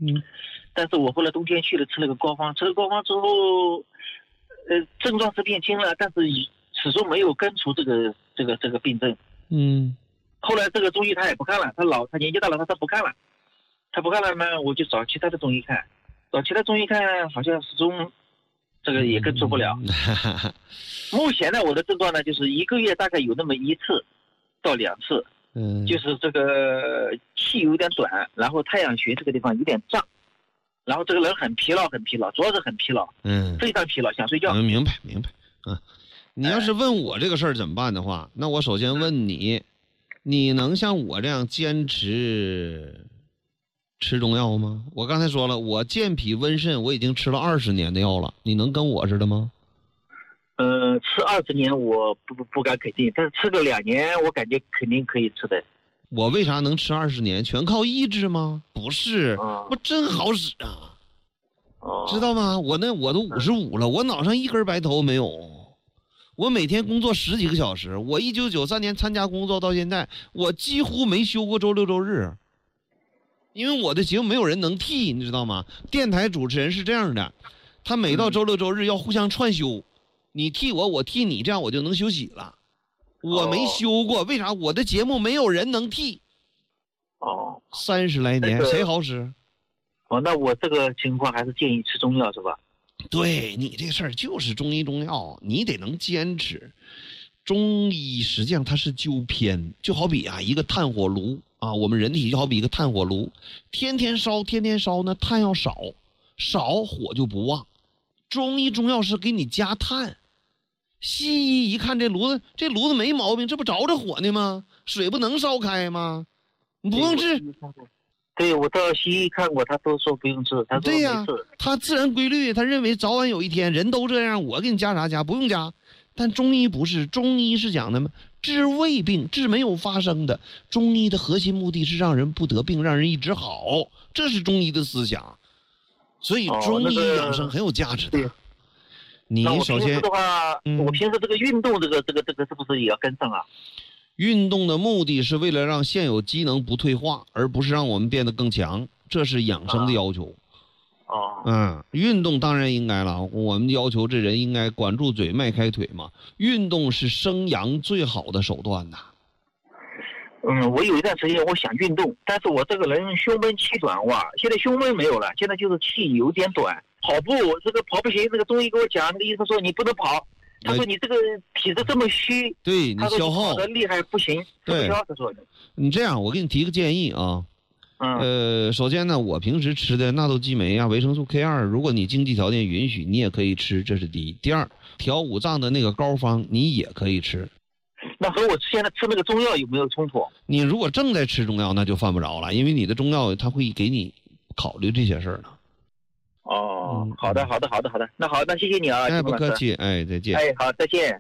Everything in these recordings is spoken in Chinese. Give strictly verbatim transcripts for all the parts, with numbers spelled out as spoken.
嗯， 但是我后来冬天去了，吃了个膏方，吃了膏方之后，呃，症状是变轻了，但是始终没有根除这个这个这个病症。 嗯， 后来这个中医他也不看了，他老他年纪大了，他他不看了，他不看了呢，我就找其他的中医看，找其他中医看，好像始终这个也根除不了。 嗯、 目前呢，我的症状呢，就是一个月大概有那么一次到两次， 嗯， 就是这个气有点短，然后太阳穴这个地方有点胀，然后这个人很疲劳，很疲劳，主要是很疲劳， 嗯， 非常疲劳，想睡觉。 嗯，明白明白。嗯，你要是问我这个事儿怎么办的话，那我首先问你，你能像我这样坚持吃中药吗？我刚才说了，我健脾温肾，我已经吃了二十年的药了，你能跟我似的吗？ 呃，吃二十年我不不不敢肯定，但是吃个两年，我感觉肯定可以吃的。 我为啥能吃二十年？全靠意志吗？不是， 哦、 我真好使啊！ 哦， 知道吗？我那我都五十五了，我脑上一根白头没有。我每天工作十几个小时，我一九九三年参加工作到现在，我几乎没休过周六周日。因为我的节目没有人能替，你知道吗？电台主持人是这样的，他每到周六周日要互相串休。你替我，我替你，这样我就能休息了。我没休过，为啥？我的节目没有人能替。 哦， 三十来年， 那个、 谁好使？ 哦，那我这个情况还是建议吃中药是吧？ 对，你这事儿就是中医中药，你得能坚持。中医实际上它是纠偏，就好比啊一个炭火炉啊，我们人体就好比一个炭火炉，天天烧，天天烧呢，炭要少，少火就不旺。中医中药是给你加炭。西医一看这炉子，这炉子没毛病，这不着着火呢吗？水不能烧开吗？你不用治。 对，我到西医看过，他都说不用治，他说没事。对呀， 他自然规律，他认为早晚有一天人都这样，我给你加啥加，不用加。但中医不是，中医是讲的吗？治未病，治没有发生的。中医的核心目的是让人不得病，让人一直好，这是中医的思想。所以中医养生很有价值的。哦那个你首先的话，嗯、我平时这个运动，这个这个这个是不是也要跟上啊？ 运动的目的是为了让现有机能不退化，而不是让我们变得更强，这是养生的要求。 哦， 嗯，运动当然应该了，我们要求这人应该管住嘴，迈开腿嘛。运动是生阳最好的手段呐。 嗯，我有一段时间我想运动，但是我这个人胸闷气短哇，现在胸闷没有了，现在就是气有点短。跑步这个跑不行，那个中医给我讲，那个医生说你不能跑，他说你这个体质这么虚， 对你消耗跑的厉害不行， 对， 他说的。 你这样，我给你提个建议啊。 嗯、 呃，首先呢，我平时吃的纳豆激酶啊、维生素 K 二，如果你经济条件允许，你也可以吃，这是第一。第二，调五脏的那个膏方你也可以吃。 那和我现在吃那个中药有没有冲突？ 你如果正在吃中药，那就犯不着了，因为你的中药它会给你考虑这些事儿呢。 哦，嗯、好的，好的，好的，好的，那好，那谢谢你啊， 哎，不客气，哎，再见， 哎，好，再见。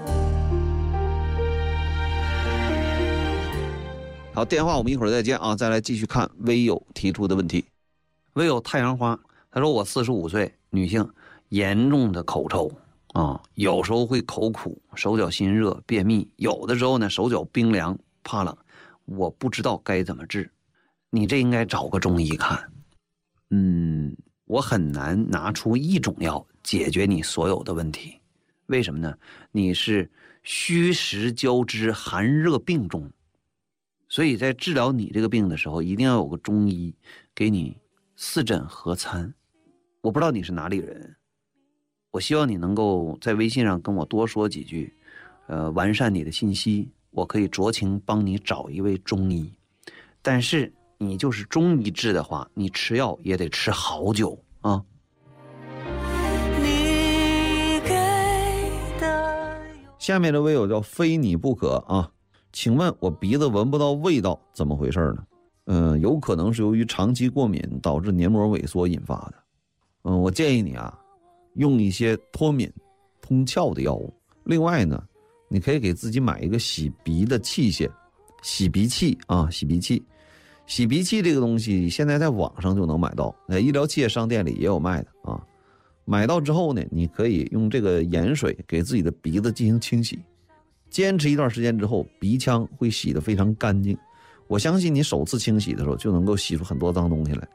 好，电话我们一会儿再见啊，再来继续看微友提出的问题。微友太阳花，他说我四十五岁，女性，严重的口臭啊，有时候会口苦，手脚心热，便秘，有的时候呢手脚冰凉，怕冷，我不知道该怎么治，你这应该找个中医看。嗯。我很难拿出一种药解决你所有的问题，为什么呢？你是虚实交织、寒热并重，所以在治疗你这个病的时候，一定要有个中医给你四诊合参。我不知道你是哪里人，我希望你能够在微信上跟我多说几句，呃，完善你的信息，我可以酌情帮你找一位中医。但是你就是中医治的话，你吃药也得吃好久啊。下面的微友叫非你不可啊，请问我鼻子闻不到味道，怎么回事呢？嗯，有可能是由于长期过敏导致黏膜萎缩引发的。嗯，我建议你啊，用一些脱敏通窍的药物。另外呢，你可以给自己买一个洗鼻的器械，洗鼻器啊，洗鼻器。洗鼻器这个东西现在在网上就能买到，在医疗器械商店里也有卖的啊。买到之后呢，你可以用这个盐水给自己的鼻子进行清洗，坚持一段时间之后，鼻腔会洗得非常干净。我相信你首次清洗的时候就能够洗出很多脏东西来。